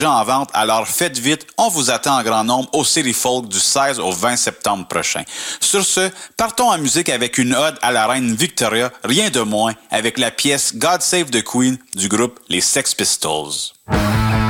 en vente, alors faites vite, on vous attend en grand nombre au City Folk du 16 au 20 septembre prochain. Sur ce, partons en musique avec une ode à la reine Victoria, rien de moins, avec la pièce God Save the Queen du groupe Les Sex Pistols.